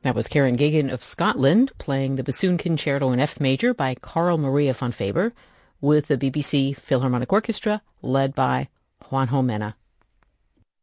That was Karen Gagan of Scotland playing the bassoon concerto in F major by Carl Maria von Faber with the BBC Philharmonic Orchestra led by Juanjo Mena.